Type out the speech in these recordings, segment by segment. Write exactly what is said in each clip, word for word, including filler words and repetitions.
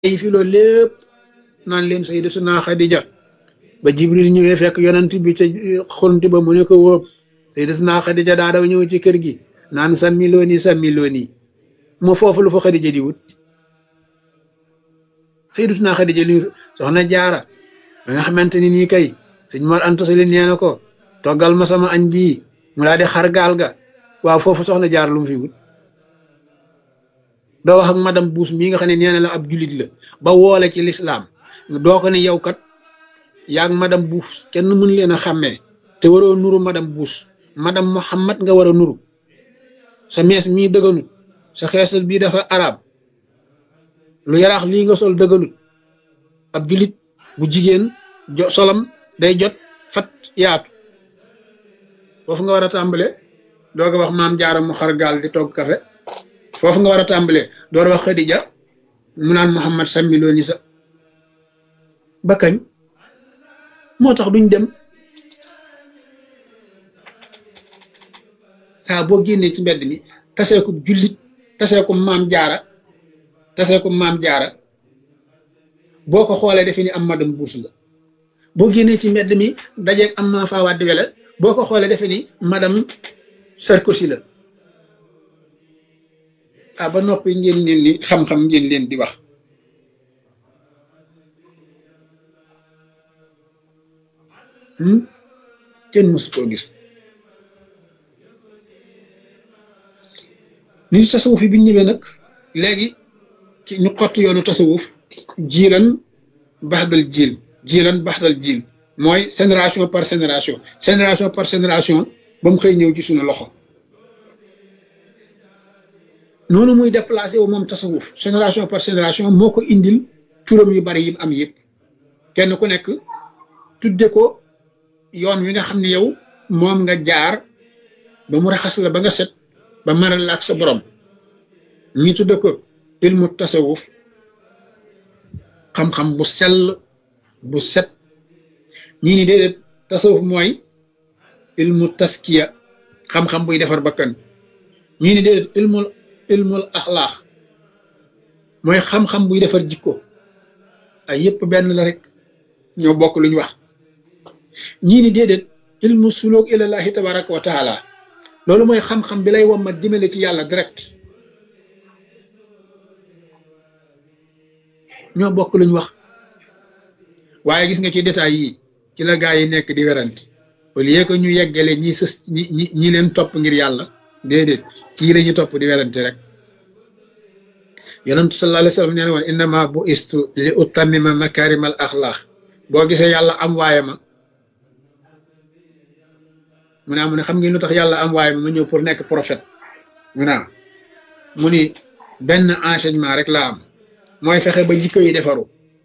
yi fi loolu lépp naan leen sayyidatuna Xadija ba Jibril ñëwee fekk yonent bi ca xunti ba mu ne ko wóob sayyidatuna Xadija daa daw ñëw ci kër gi naan sàmmi looni sàmmi looni moo foofu lu fa Xadija di wut sayyidatuna Xadija li soxna jaara ba nga xamante ni nii kay sëñ Mor Anta Sali nee na ko toggal ma sama añ bii mu daal di xar gaal ga waaw foofu soxna jaar lu mu fi wut doo wax ak madame Buus mii nga xam ne nee na la ab jullit la ba woole ci lislaam doo ko ne yow kat yaag madame Buus kenn mën leen a xàmmee te waroo nuru madame Buus madame Muhammad nga war a nuru sa mees mii dëgganut sa xeesal bii dafa arab lu yaraax lii nga sol dëgganut ab jullit bu jigéen jo solam day jot fat yaatu foofu nga war a tàmbale dooga wax maam jaara mu xar gaal di togg kafe foofu nga war a tàmbalee door wax Xadija mu naan Muhammad sàmmi looni sa ba kañ moo tax duñ dem saa boo génnee ci mbedd mi taseeku jullit taseeku maam jaara taseeku maam jaara boo ko xoolee defe ni am madame Buus la boo génnee ci mbedd mi dajeeg am ma faa wàddi wele boo ko xoolee defe ni madame Sarkozy la ah ba noppi ngeen leen li xam-xam ngeen leen di wax kenn mësu koo gis ni tasawuf yi bi ñu ñëwee nag léegi ci ñu xott yoonu tasawuf jiilan baxdal jiil jiilan baxdal jiil mooy génération par génération génération par génération ba mu xëy ñëw ci suñu loxo noonu muy déplacé wu moom tasawuf génération par génération moo ko indil turam yu bari yi am yëpp kenn ku nekk tudde ko yoon wi nga xam ne yow moom nga jaar ba mu raxas la ba nga set ba maral la ak sa borom ñi tudde ko ilmu tasawuf xam-xam bu sell bu set ñii ni déedéet tasawuf mooy ilmu taskiya xam-xam buy defar bakkan ñii ni déedéet ilmul ilmul axlaax mooy xam-xam buy defar jikko ay yëpp benn la rek ñoo bokk luñ wax ñii ni déedéet ilmu suluk ilallahi tabaraka wa taala loolu mooy xam-xam bi lay wommat jëmale ci yàlla direct ñoo bokk luñ wax waaye gis nga ci détails yi ci la gaa yi nekk di werante au lieu que ñu yeggale ñi sës ñi ñi ñi leen topp ngir yàlla déedéet ci la ñu topp di werante rek yonentu sallallahu alayhi wa sallam nee na woon innama bu istu li utammima makarimal axlaax boo gisee yàlla am waaye ma mu ne mu ne xam ngeen lu tax yàlla am waaye ma ma ñëw pour nekk prophète mu ne mu ni benn enseignement rek laa am mooy fexe ba jikko yi defaru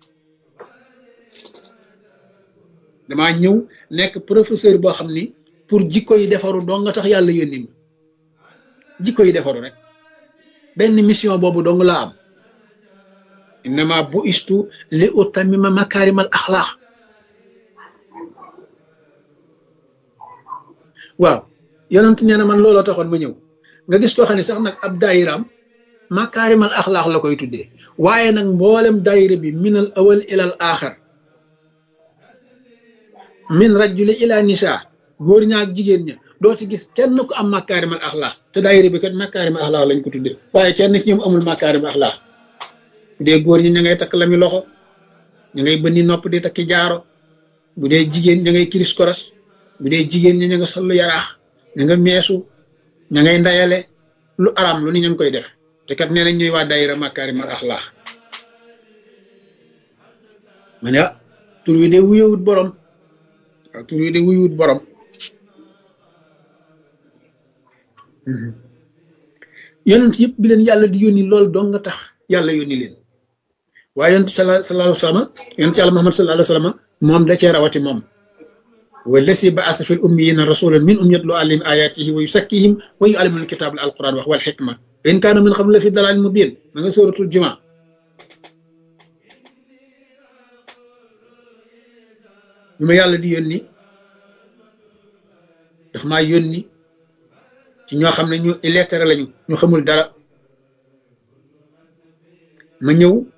damaa ñëw nekk professeur boo xam ni pour jikko yi defaru dong nga tax yàlla yónni ma jikko yi defaru rek benn mission boobu dong laa am innama bu istu li utammima makarimal axlaax waaw yonent nee na man looloo taxoon ma ñëw nga gis koo xam ne sax nag ab daayiraam makarimal axlaax la koy tuddee waaye nag mboolem daayira bi minal awal ilal aaxar min rajuli ila nisa góor ña ak jigéen ña doo ci gis kenn ku am makaarimal axlaax te daayira bi kat makaarimal axlaax lañ ko tuddee waaye kenn ci ñoom amul makaarimal axlaax bu dee góor ñi ña ngay takk lami loxo ña ngay bënni nopp di takki jaaro bu dee jigéen ña ngay kiris koras bu dee jigéen ñi ña nga sollu yaraax ña nga meesu ña ngay ndayale lu araam lu ni ña ngi koy def te kat nee nañ ñuy waa daayira makaarimal axlaax ma ne ah tur wi de wuyewut borom waaw tur wi de wuyewut borom yonent yëpp bi leen yàlla di yónni loolu dong nga tax yàlla yónni leen waaye yonent sallallahu alayhi wa sallam yonent yàlla Muhammad sallallahu alayhi wa sallam moom da cee rawati moom wallasi ba'asa fil ummiyina rasulan minhum yatlu alayhim ayatihi wa yusakkihim wa yu'allimuhum alkitaba wal alquran wax wal hikma wa in kaanu min qablu la fi dalalin mubin ma nga suratul jumaa bi ma yàlla di yónni daf maa yónni ci ñoo xam ne ñu illettré lañu ñu xamul dara ma ñëw